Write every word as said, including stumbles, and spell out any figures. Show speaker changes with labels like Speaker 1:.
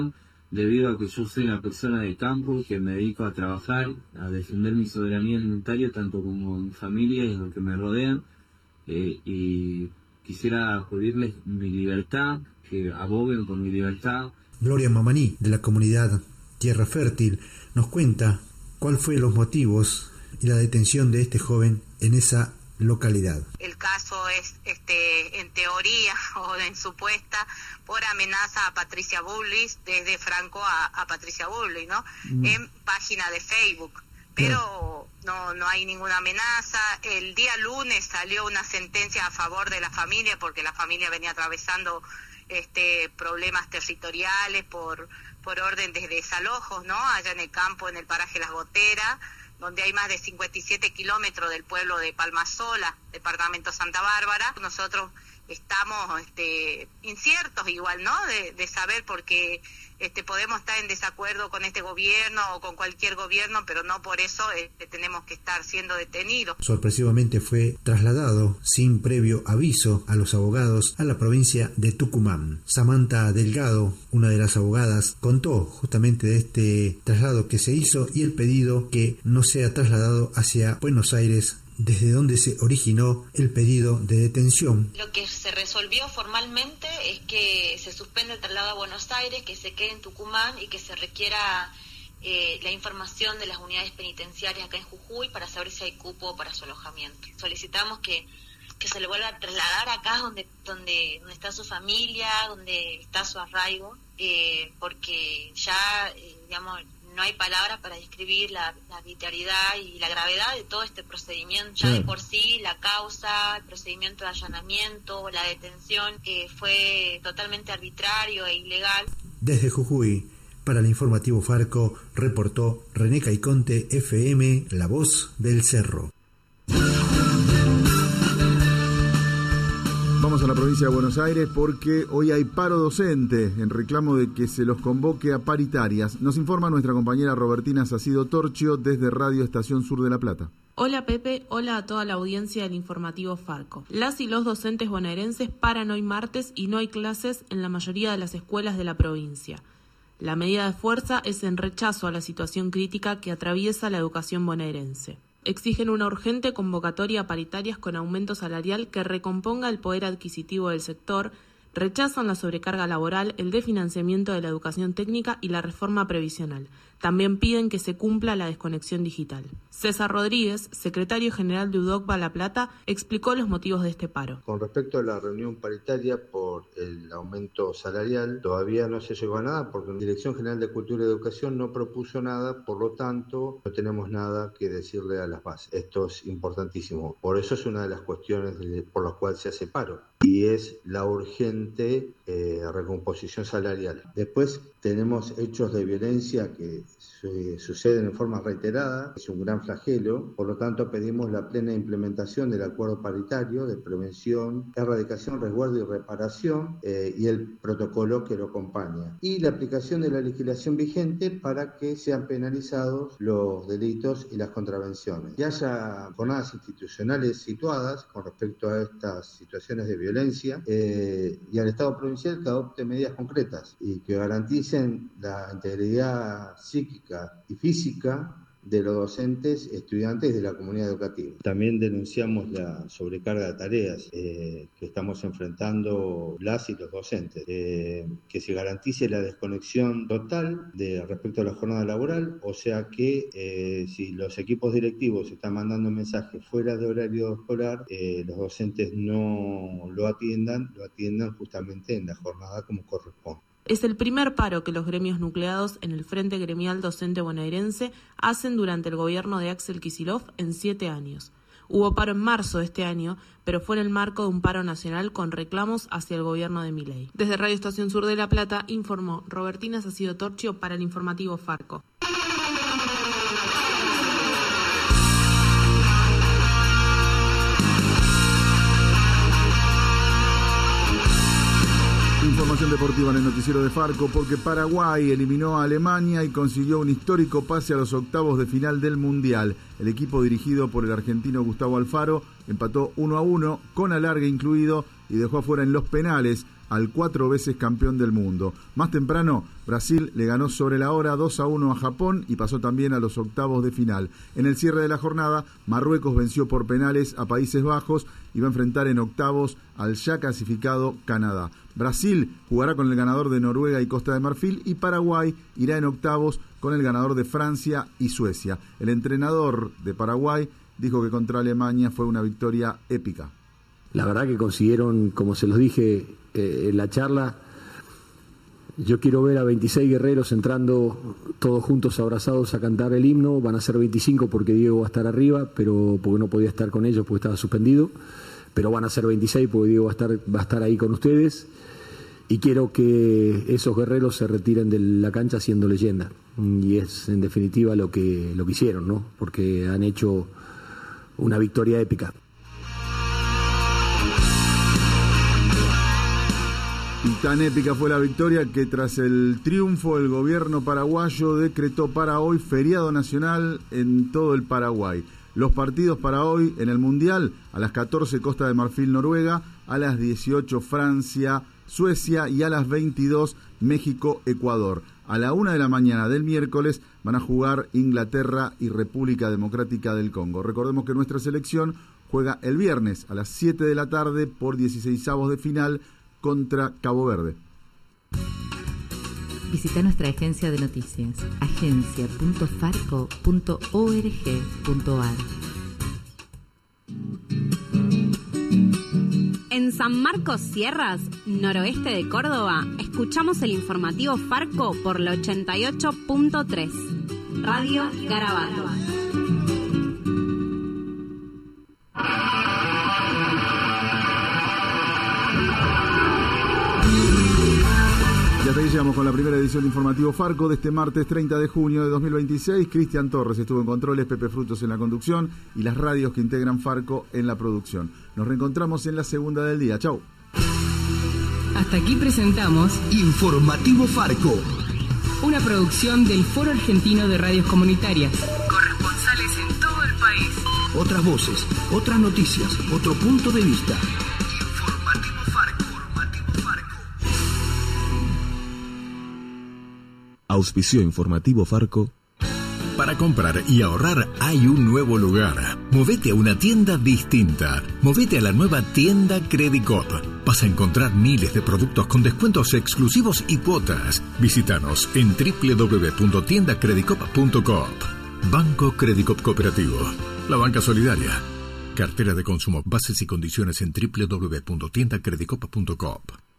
Speaker 1: debido a que yo soy una persona de campo que me dedico a trabajar, a defender mi soberanía alimentaria, tanto como mi familia y los que me rodean, eh, y quisiera pedirles mi libertad, que aboguen por mi libertad.
Speaker 2: Gloria Mamaní, de la comunidad Tierra Fértil, nos cuenta cuál fue los motivos y la detención de este joven en esa localidad.
Speaker 3: El caso es, este, en teoría o en supuesta, por amenaza a Patricia Bullrich, desde Franco a, a Patricia Bullrich, ¿no? Mm. En página de Facebook. Pero no, no hay ninguna amenaza. El día lunes salió una sentencia a favor de la familia, porque la familia venía atravesando este, problemas territoriales por, por orden de desalojos, ¿no? Allá en el campo, en el paraje Las Goteras, donde hay más de cincuenta y siete kilómetros del pueblo de Palmasola, departamento Santa Bárbara. Nosotros estamos este, inciertos igual, ¿no?, de, de saber, porque este, podemos estar en desacuerdo con este gobierno o con cualquier gobierno, pero no por eso este, tenemos que estar siendo detenidos.
Speaker 2: Sorpresivamente fue trasladado sin previo aviso a los abogados a la provincia de Tucumán. Samantha Delgado, una de las abogadas, contó justamente de este traslado que se hizo y el pedido que no sea trasladado hacia Buenos Aires, desde donde se originó el pedido de detención.
Speaker 4: Lo que se resolvió formalmente es que se suspende el traslado a Buenos Aires, que se quede en Tucumán y que se requiera eh, la información de las unidades penitenciarias acá en Jujuy para saber si hay cupo para su alojamiento. Solicitamos que, que se le vuelva a trasladar acá donde, donde, donde está su familia, donde está su arraigo, eh, porque ya, eh, digamos, no hay palabras para describir la, la arbitrariedad y la gravedad de todo este procedimiento. Ya de por sí, la causa, el procedimiento de allanamiento, la detención, eh, fue totalmente arbitrario e ilegal.
Speaker 2: Desde Jujuy, para el informativo Farco, reportó René Caiconte, F M, La Voz del Cerro.
Speaker 5: Vamos a la provincia de Buenos Aires porque hoy hay paro docente en reclamo de que se los convoque a paritarias. Nos informa nuestra compañera Robertina Sacido Torchio desde Radio Estación Sur de La Plata.
Speaker 6: Hola Pepe, hola a toda la audiencia del informativo Farco. Las y los docentes bonaerenses paran hoy martes y no hay clases en la mayoría de las escuelas de la provincia. La medida de fuerza es en rechazo a la situación crítica que atraviesa la educación bonaerense. Exigen una urgente convocatoria a paritarias con aumento salarial que recomponga el poder adquisitivo del sector, rechazan la sobrecarga laboral, el desfinanciamiento de la educación técnica y la reforma previsional. También piden que se cumpla la desconexión digital. César Rodríguez, secretario general de UDOCBA La Plata, explicó los motivos de este paro.
Speaker 7: Con respecto a la reunión paritaria por el aumento salarial, todavía no se llegó a nada porque la Dirección General de Cultura y Educación no propuso nada, por lo tanto no tenemos nada que decirle a las bases. Esto es importantísimo. Por eso es una de las cuestiones de, por las cuales se hace paro, y es la urgente eh, recomposición salarial. Después tenemos hechos de violencia que se suceden en forma reiterada, es un gran flagelo, por lo tanto pedimos la plena implementación del acuerdo paritario de prevención, erradicación, resguardo y reparación eh, y el protocolo que lo acompaña, y la aplicación de la legislación vigente para que sean penalizados los delitos y las contravenciones. Que haya jornadas institucionales situadas con respecto a estas situaciones de violencia eh, y al Estado provincial que adopte medidas concretas y que garanticen la integridad psíquica y física de los docentes, estudiantes de la comunidad educativa. También denunciamos la sobrecarga de tareas eh, que estamos enfrentando las y los docentes, eh, que se garantice la desconexión total de respecto a la jornada laboral, o sea que eh, si los equipos directivos están mandando mensajes fuera de horario escolar, eh, los docentes no lo atiendan, lo atiendan justamente en la jornada como corresponde.
Speaker 6: Es el primer paro que los gremios nucleados en el Frente Gremial Docente Bonaerense hacen durante el gobierno de Axel Kicillof en siete años. Hubo paro en marzo de este año, pero fue en el marco de un paro nacional con reclamos hacia el gobierno de Milei. Desde Radio Estación Sur de La Plata informó Robertina Sacido Torchio para el informativo Farco.
Speaker 5: Información deportiva en el noticiero de Farco porque Paraguay eliminó a Alemania y consiguió un histórico pase a los octavos de final del Mundial. El equipo dirigido por el argentino Gustavo Alfaro empató uno a uno con alargue incluido y dejó afuera en los penales al cuatro veces campeón del mundo. Más temprano, Brasil le ganó sobre la hora dos a uno a Japón y pasó también a los octavos de final. En el cierre de la jornada, Marruecos venció por penales a Países Bajos y va a enfrentar en octavos al ya clasificado Canadá. Brasil jugará con el ganador de Noruega y Costa de Marfil y Paraguay irá en octavos con el ganador de Francia y Suecia. El entrenador de Paraguay dijo que contra Alemania fue una victoria épica.
Speaker 8: La verdad que consiguieron, como se los dije eh, en la charla, yo quiero ver a veintiséis guerreros entrando todos juntos abrazados a cantar el himno. Van a ser veinticinco porque Diego va a estar arriba, pero porque no podía estar con ellos porque estaba suspendido. Pero van a ser veintiséis porque Diego va a estar, va a estar ahí con ustedes. Y quiero que esos guerreros se retiren de la cancha siendo leyenda. Y es en definitiva lo que, lo que hicieron, ¿no? Porque han hecho una victoria épica.
Speaker 5: Y tan épica fue la victoria que tras el triunfo el gobierno paraguayo decretó para hoy feriado nacional en todo el Paraguay. Los partidos para hoy en el Mundial: a las catorce Costa de Marfil, Noruega, a las dieciocho Francia, Suecia y a las veintidós México, Ecuador. A la una de la mañana del miércoles van a jugar Inglaterra y República Democrática del Congo. Recordemos que nuestra selección juega el viernes a las siete de la tarde por dieciseisavos de final contra Cabo Verde.
Speaker 9: Visita nuestra agencia de noticias, agencia punto farco punto org punto ar.
Speaker 10: En San Marcos Sierras, noroeste de Córdoba, escuchamos el informativo Farco por la ochenta y ocho punto tres. Radio Garabato.
Speaker 5: Y hasta ahí llegamos con la primera edición de Informativo Farco de este martes treinta de junio de dos mil veintiséis. Cristian Torres estuvo en controles, Pepe Frutos en la conducción y las radios que integran Farco en la producción. Nos reencontramos en la segunda del día. Chau.
Speaker 11: Hasta aquí presentamos
Speaker 12: Informativo Farco,
Speaker 11: una producción del Foro Argentino de Radios Comunitarias.
Speaker 12: Corresponsales en todo el país. Otras voces, otras noticias, otro punto de vista. Informativo Farco. Informativo Farco.
Speaker 13: Auspició Informativo Farco.
Speaker 14: Para comprar y ahorrar hay un nuevo lugar. Movete a una tienda distinta. Movete a la nueva tienda Credicop. Vas a encontrar miles de productos con descuentos exclusivos y cuotas. Visítanos en doble u doble u doble u punto tienda credicop punto coop. Banco Credicop Cooperativo. La banca solidaria. Cartera de consumo. Bases y condiciones en doble u doble u doble u punto tienda credicop punto coop.